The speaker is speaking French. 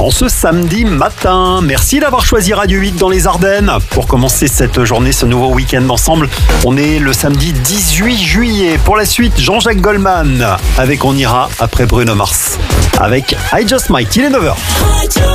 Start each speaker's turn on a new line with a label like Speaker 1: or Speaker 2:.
Speaker 1: en ce samedi matin. Merci d'avoir choisi Radio 8 dans les Ardennes. Pour commencer cette journée, ce nouveau week-end ensemble, on est le samedi 18 juillet. Pour la suite, Jean-Jacques Goldman avec On ira après Bruno Mars. Avec I Just Might, il est 9h.